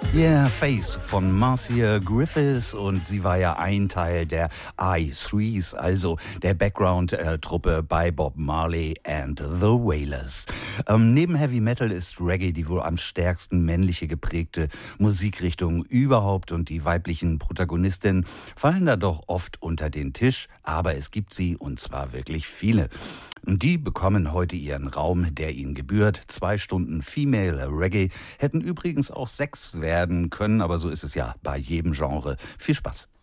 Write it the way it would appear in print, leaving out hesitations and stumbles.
Yeah, Face von Marcia Griffiths, und sie war ja ein Teil der I-Threes, also der Background-Truppe bei Bob Marley and the Wailers. Neben Heavy Metal ist Reggae die wohl am stärksten männliche geprägte Musikrichtung überhaupt, und die weiblichen Protagonistinnen fallen da doch oft unter den Tisch, aber es gibt sie, und zwar wirklich viele. Die bekommen heute ihren Raum, der ihnen gebührt. 2 Stunden Female Reggae hätten übrigens auch 6 werden können, aber so ist es ja bei jedem Genre. Viel Spaß.